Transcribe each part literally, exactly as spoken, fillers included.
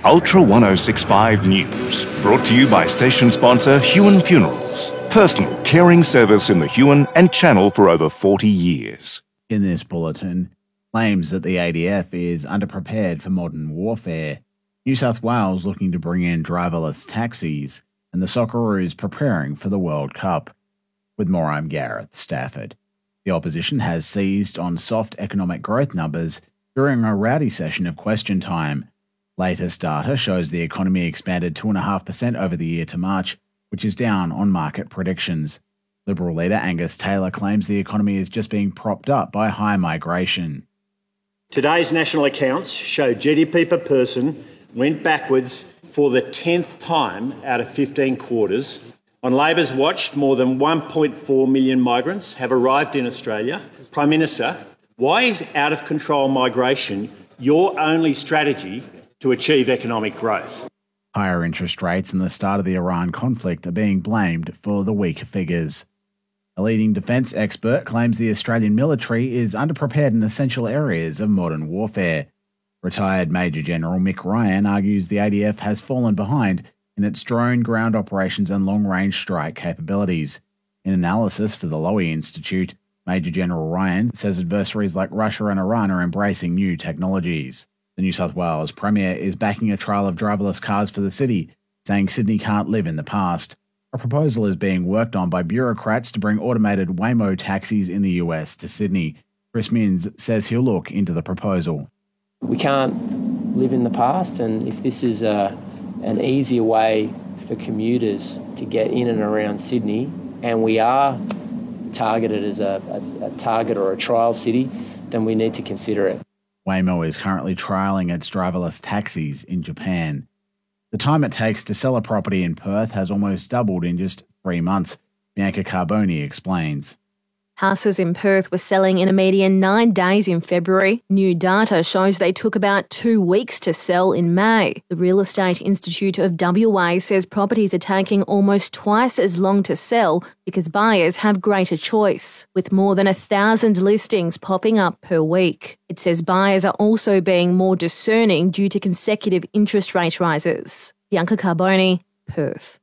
Ultra ten sixty-five News, brought to you by station sponsor Huon Funerals. Personal caring service in the Huon and Channel for over forty years. In this bulletin, claims that the A D F is underprepared for modern warfare, New South Wales looking to bring in driverless taxis, and the Socceroos preparing for the World Cup. With more, I'm Gareth Stafford. The opposition has seized on soft economic growth numbers during a rowdy session of question time. Latest data shows the economy expanded two point five percent over the year to March, which is down on market predictions. Liberal leader Angus Taylor claims the economy is just being propped up by high migration. Today's national accounts show G D P per person went backwards for the tenth time out of fifteen quarters. On Labor's watch, more than one point four million migrants have arrived in Australia. Prime Minister, why is out-of-control migration your only strategy to achieve economic growth? Higher interest rates and the start of the Iran conflict are being blamed for the weaker figures. A leading defence expert claims the Australian military is underprepared in essential areas of modern warfare. Retired Major General Mick Ryan argues the A D F has fallen behind in its drone ground operations and long-range strike capabilities. In analysis for the Lowy Institute, Major General Ryan says adversaries like Russia and Iran are embracing new technologies. The New South Wales Premier is backing a trial of driverless cars for the city, saying Sydney can't live in the past. A proposal is being worked on by bureaucrats to bring automated Waymo taxis in the U S to Sydney. Chris Minns says he'll look into the proposal. We can't live in the past, and if this is a, an easier way for commuters to get in and around Sydney, and we are targeted as a, a, a target or a trial city, then we need to consider it. Waymo is currently trialling its driverless taxis in Japan. The time it takes to sell a property in Perth has almost doubled in just three months, Bianca Carboni explains. Houses in Perth were selling in a median nine days in February. New data shows they took about two weeks to sell in May. The Real Estate Institute of W A says properties are taking almost twice as long to sell because buyers have greater choice, with more than a thousand listings popping up per week. It says buyers are also being more discerning due to consecutive interest rate rises. Bianca Carboni, Perth.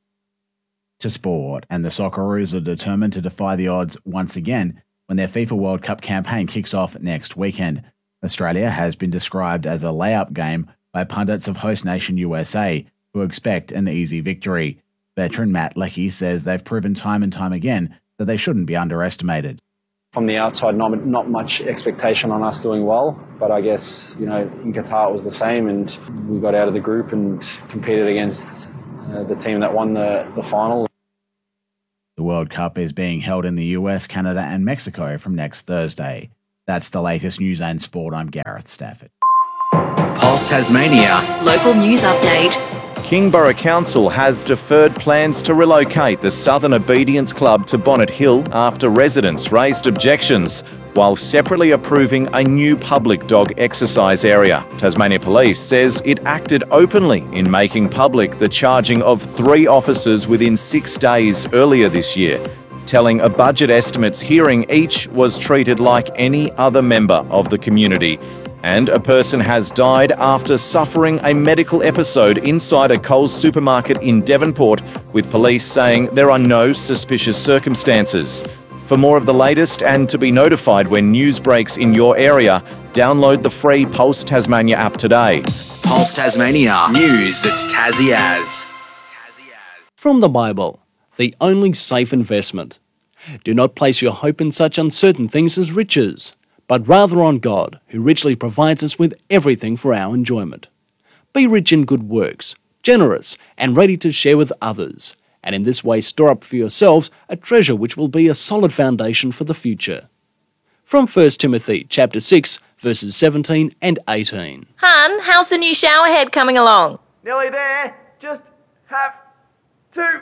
To sport, and the Socceroos are determined to defy the odds once again when their FIFA World Cup campaign kicks off next weekend. Australia has been described as a layup game by pundits of host nation U S A, who expect an easy victory. Veteran Matt Leckie says they've proven time and time again that they shouldn't be underestimated. From the outside, not, not much expectation on us doing well, but I guess, you know, in Qatar it was the same, and we got out of the group and competed against uh, the team that won the, the final. The World Cup is being held in the U S, Canada and Mexico from next Thursday. That's the latest news and sport. I'm Gareth Stafford. Pulse Tasmania. Local news update. Kingborough Council has deferred plans to relocate the Southern Obedience Club to Bonnet Hill after residents raised objections, while separately approving a new public dog exercise area. Tasmania Police says it acted openly in making public the charging of three officers within six days earlier this year, telling a budget estimates hearing each was treated like any other member of the community. And a person has died after suffering a medical episode inside a Coles supermarket in Devonport, with police saying there are no suspicious circumstances. For more of the latest and to be notified when news breaks in your area, download the free Pulse Tasmania app today. Pulse Tasmania. News that's Tassie as. From the Bible, the only safe investment. Do not place your hope in such uncertain things as riches, but rather on God, who richly provides us with everything for our enjoyment. Be rich in good works, generous and ready to share with others, and in this way store up for yourselves a treasure which will be a solid foundation for the future. From First Timothy chapter six, verses seventeen and eighteen. Hun, how's the new shower head coming along? Nearly there. Just have to...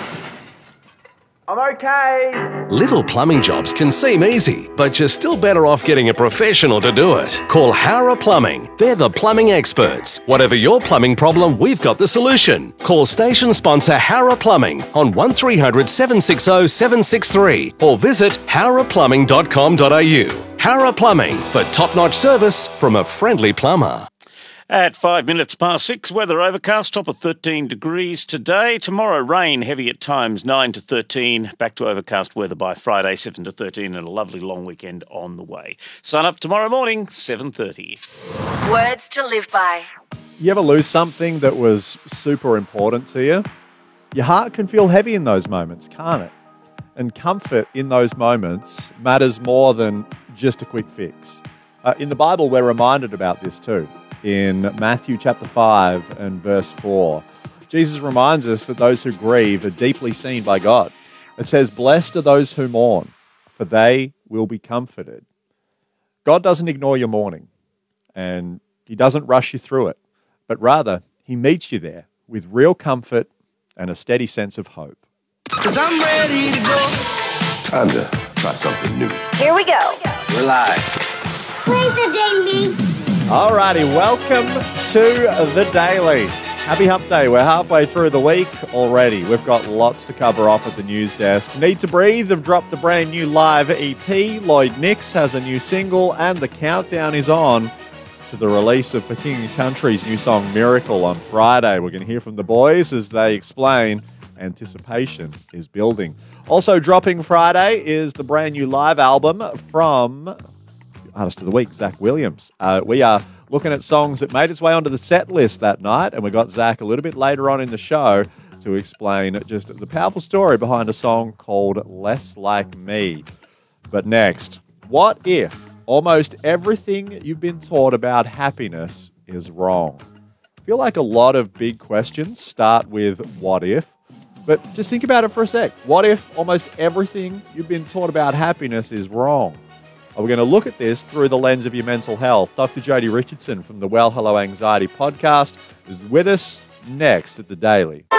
I'm okay. Little plumbing jobs can seem easy, but you're still better off getting a professional to do it. Call Howrah Plumbing. They're the plumbing experts. Whatever your plumbing problem, we've got the solution. Call station sponsor Howrah Plumbing on one three hundred, seven six zero, seven six three or visit howrah plumbing dot com dot a u. Howrah Plumbing for top-notch service from a friendly plumber. At five minutes past six, weather overcast, top of thirteen degrees today. Tomorrow, rain, heavy at times, nine to thirteen. Back to overcast weather by Friday, seven to thirteen, and a lovely long weekend on the way. Sun up tomorrow morning, seven thirty. Words to live by. You ever lose something that was super important to you? Your heart can feel heavy in those moments, can't it? And comfort in those moments matters more than just a quick fix. Uh, in the Bible, we're reminded about this too. In Matthew chapter five and verse four, Jesus reminds us that those who grieve are deeply seen by God. It says, "Blessed are those who mourn, for they will be comforted." God doesn't ignore your mourning, and he doesn't rush you through it, but rather he meets you there with real comfort and a steady sense of hope. Cause I'm ready to go. Time to try something new. Here we go. We're live. Where's the daily? Alrighty, welcome to The Daily. Happy Hump Day. We're halfway through the week already. We've got lots to cover off at the news desk. Need to Breathe have dropped a brand new live E P. Lloyd Nix has a new single, and the countdown is on to the release of For King and Country's new song Miracle on Friday. We're going to hear from the boys as they explain anticipation is building. Also dropping Friday is the brand new live album from Artist of the Week, Zach Williams. Uh, we are looking at songs that made its way onto the set list that night, and we got Zach a little bit later on in the show to explain just the powerful story behind a song called Less Like Me. But next, what if almost everything you've been taught about happiness is wrong? I feel like a lot of big questions start with what if, but just think about it for a sec. What if almost everything you've been taught about happiness is wrong? We're going to look at this through the lens of your mental health. Doctor Jodie Richardson from the Well Hello Anxiety podcast is with us next at The Daily.